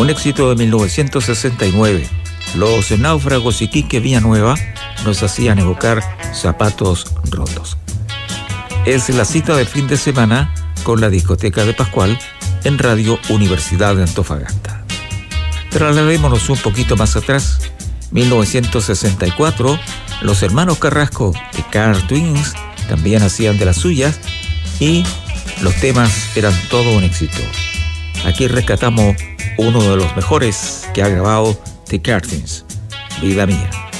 un éxito de 1969. Los Náufragos y Quique Villanueva nos hacían evocar zapatos rotos. Es la cita del fin de semana con la discoteca de Pascual en Radio Universidad de Antofagasta. Trasladémonos un poquito más atrás. 1964, los hermanos Carrasco de Car Twins también hacían de las suyas y los temas eran todo un éxito. Aquí rescatamos uno de los mejores que ha grabado The Car Twins, Vida Mía.